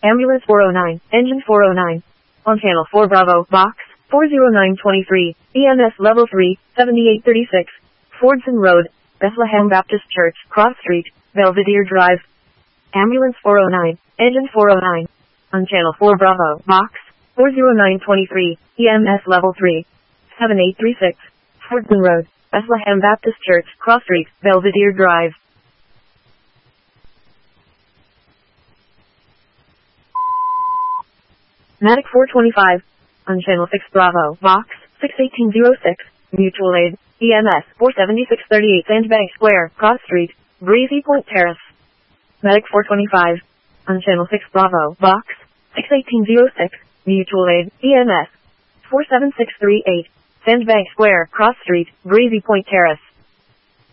Ambulance 409, Engine 409. On Channel 4 Bravo, Box 40923, EMS Level 3, 7836, Fordson Road, Bethlehem Baptist Church, Cross Street, Belvedere Drive. Ambulance 409, Engine 409. On Channel 4 Bravo, Box 40923, EMS Level 3, 7836, Fordson Road, Bethlehem Baptist Church, Cross Street, Belvedere Drive. Medic 425. On Channel 6 Bravo, Box 61806, Mutual Aid, EMS 47638 Sandbank Square, Cross Street, Breezy Point Terrace. Medic 425. On Channel 6 Bravo, Box 61806, Mutual Aid, EMS 47638 Sandbank Square, Cross Street, Breezy Point Terrace.